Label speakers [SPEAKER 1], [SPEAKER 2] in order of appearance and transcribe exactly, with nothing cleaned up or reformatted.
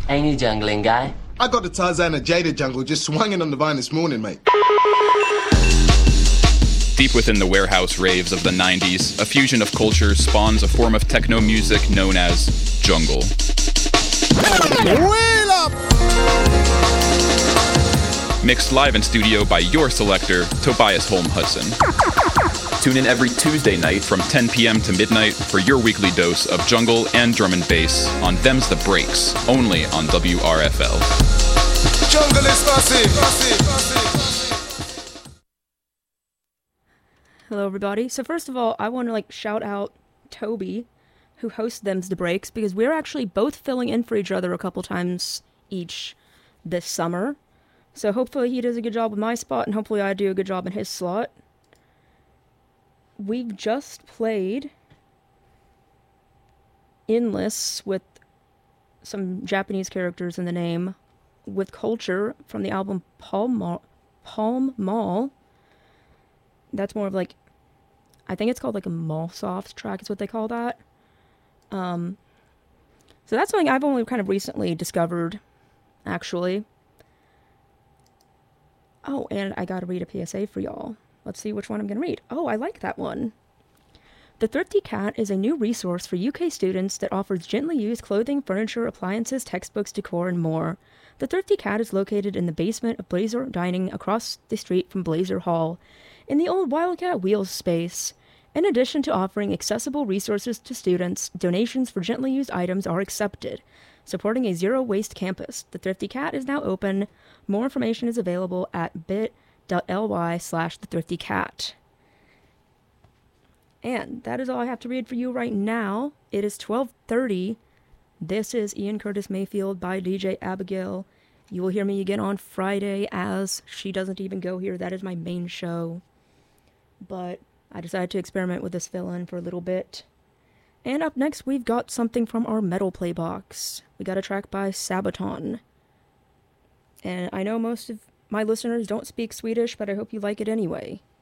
[SPEAKER 1] Ain't you jungling, guy?
[SPEAKER 2] I got the Tarzan and Jada jungle just swinging on the vine this morning, mate.
[SPEAKER 3] Deep within the warehouse raves of the nineties, a fusion of cultures spawns a form of techno music known as jungle.
[SPEAKER 4] Wheel up!
[SPEAKER 3] Mixed live in studio by your selector, Tobias Holm Hudson. Tune in every Tuesday night from ten p.m. to midnight for your weekly dose of jungle and drum and bass on Them's the Breaks, only on W R F L.
[SPEAKER 4] Jungle is massive.
[SPEAKER 5] Hello, everybody. So first of all, I want to like shout out Toby, who hosts Them's the Breaks, because we're actually both filling in for each other a couple times each this summer. So hopefully he does a good job with my spot, and hopefully I do a good job in his slot. We've just played Endless with some Japanese characters in the name, with Culture from the album Palm Mall. Palm Mall. That's more of like, I think it's called like a Mallsoft track is what they call that. Um, so that's something I've only kind of recently discovered, actually. Oh, and I gotta read a P S A for y'all. Let's see which one I'm gonna read. Oh, I like that one. The Thrifty Cat is a new resource for U K students that offers gently used clothing, furniture, appliances, textbooks, decor, and more. The Thrifty Cat is located in the basement of Blazer Dining across the street from Blazer Hall, in the old Wildcat Wheels space. In addition to offering accessible resources to students, donations for gently used items are accepted, supporting a zero-waste campus. The Thrifty Cat is now open. More information is available at bit.ly slash the Thrifty Cat. And that is all I have to read for you right now. It is twelve thirty. This is Ian Curtis Mayfield by D J Abigail. You will hear me again on Friday, as she doesn't even go here. That is my main show. But I decided to experiment with this fill-in for a little bit. And up next, we've got something from our Metal Play box. We got a track by Sabaton. And I know most of my listeners don't speak Swedish, but I hope you like it anyway.